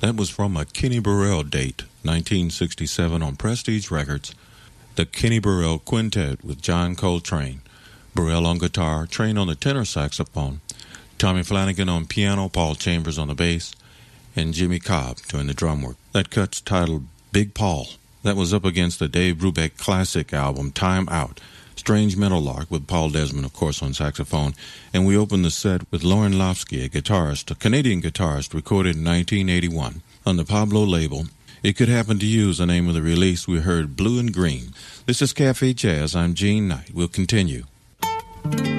That was from a Kenny Burrell date, 1967 on Prestige Records. The Kenny Burrell Quintet with John Coltrane. Burrell on guitar, Train on the tenor saxophone, Tommy Flanagan on piano, Paul Chambers on the bass, and Jimmy Cobb doing the drum work. That cut's titled Big Paul. That was up against the Dave Brubeck classic album Time Out, Strange Meadowlark with Paul Desmond, of course, on saxophone. And we opened the set with Lauren Lofsky, a Canadian guitarist, recorded in 1981 on the Pablo label. It Could Happen to You is the name of the release. We heard Blue and Green. This is Cafe Jazz. I'm Gene Knight. We'll continue.